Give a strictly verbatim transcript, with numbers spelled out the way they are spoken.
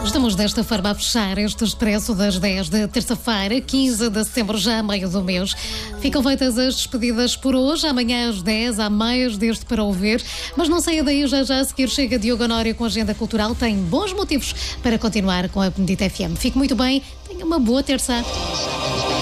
Estamos desta forma a fechar este Expresso das dez de terça-feira, quinze de setembro, já a meio do mês. Ficam feitas as despedidas por hoje. Amanhã às dez há mais deste para ouvir. Mas não saia daí, já já a seguir chega Diogo Honório com a Agenda Cultural. Tem bons motivos para continuar com a Benedita F M. Fique muito bem, tenha uma boa terça.